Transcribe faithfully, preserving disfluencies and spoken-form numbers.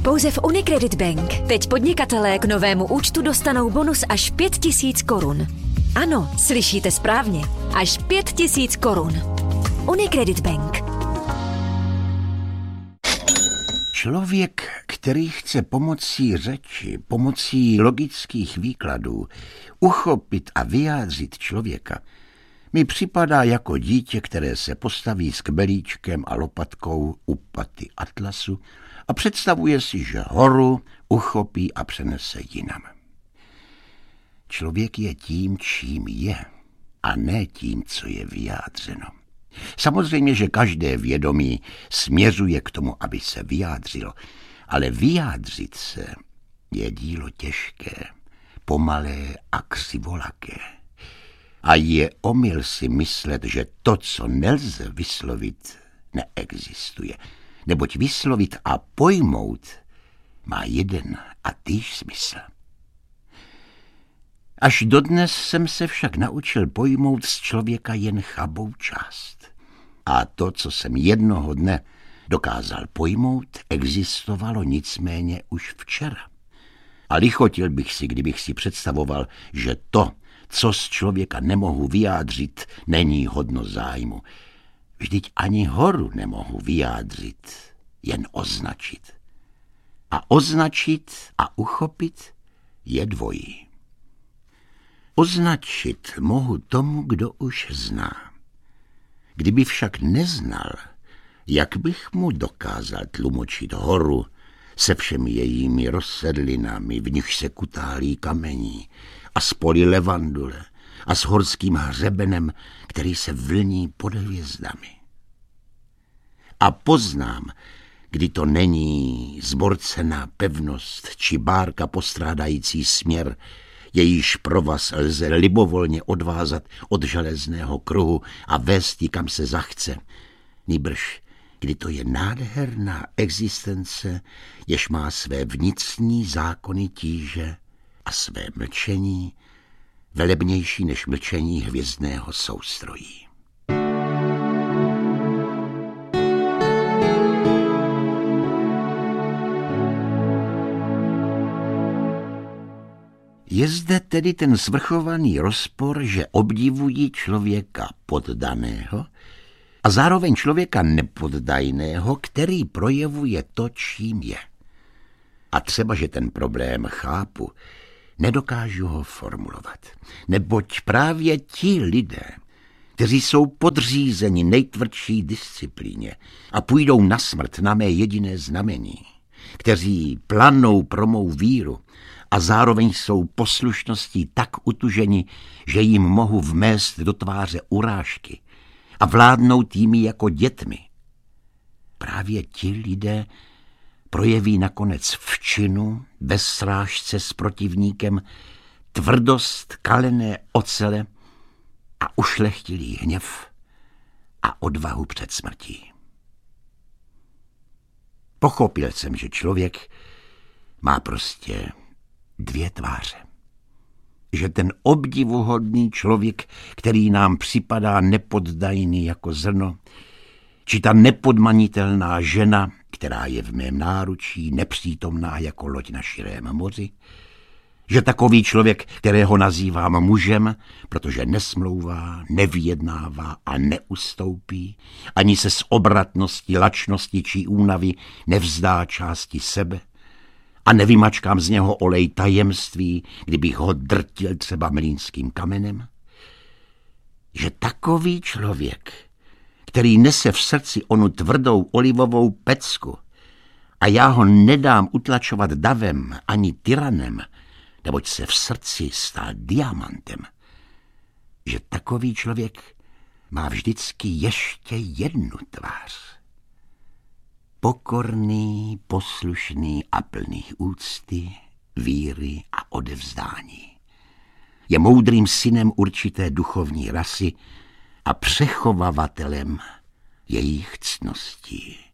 Pouze v Unicredit Bank teď podnikatelé k novému účtu dostanou bonus až pět tisíc korun. Ano, slyšíte správně. Až pět tisíc korun. Unicredit Bank. Člověk, který chce pomocí řeči, pomocí logických výkladů uchopit a vyjádřit člověka, mi připadá jako dítě, které se postaví s kbelíčkem a lopatkou u paty atlasu a představuje si, že horu uchopí a přenese jinam. Člověk je tím, čím je, a ne tím, co je vyjádřeno. Samozřejmě, že každé vědomí směřuje k tomu, aby se vyjádřilo, ale vyjádřit se je dílo těžké, pomalé a křivolaké. A je omyl si myslet, že to, co nelze vyslovit, neexistuje. Neboť vyslovit a pojmout má jeden a týž smysl. Až dodnes jsem se však naučil pojmout z člověka jen chabou část. A to, co jsem jednoho dne dokázal pojmout, existovalo nicméně už včera. A lichotil bych si, kdybych si představoval, že to, co z člověka nemohu vyjádřit, není hodno zájmu. Vždyť ani horu nemohu vyjádřit, jen označit. A označit a uchopit je dvojí. Označit mohu tomu, kdo už zná. Kdyby však neznal, jak bych mu dokázal tlumočit horu se všemi jejími rozsedlinami, v nich se kutálí kamení, a s poli levandule a s horským hřebenem, který se vlní pod hvězdami. A poznám, kdy to není zborcená pevnost či bárka postrádající směr, jejíž provaz lze libovolně odvázat od železného kruhu a vést ji, kam se zachce, nýbrž kdy to je nádherná existence, jež má své vnitřní zákony tíže a své mlčení, velebnější než mlčení hvězdného soustrojí. Je zde tedy ten svrchovaný rozpor, že obdivují člověka poddaného a zároveň člověka nepoddajného, který projevuje to, čím je. A třeba, že ten problém chápu, nedokážu ho formulovat, neboť právě ti lidé, kteří jsou podřízeni nejtvrdší disciplíně a půjdou na smrt na mé jediné znamení, kteří planou pro mou víru a zároveň jsou poslušností tak utuženi, že jim mohu vmést do tváře urážky a vládnout jimi jako dětmi. Právě ti lidé projeví nakonec v činu, bez srážce s protivníkem, tvrdost kalené ocele a ušlechtilý hněv a odvahu před smrtí. Pochopil jsem, že člověk má prostě dvě tváře. Že ten obdivuhodný člověk, který nám připadá nepoddajný jako zrno, či ta nepodmanitelná žena, která je v mém náručí nepřítomná jako loď na širém moři, že takový člověk, kterého nazývám mužem, protože nesmlouvá, nevyjednává a neustoupí, ani se z obratnosti, lačnosti či únavy nevzdá části sebe, a nevymačkám z něho olej tajemství, kdybych ho drtil třeba mlýnským kamenem? Že takový člověk, který nese v srdci onu tvrdou olivovou pecku a já ho nedám utlačovat davem ani tyranem, neboť se v srdci stal diamantem, že takový člověk má vždycky ještě jednu tvář. Pokorný, poslušný a plný úcty, víry a odevzdání. Je moudrým synem určité duchovní rasy a přechovavatelem jejich ctností.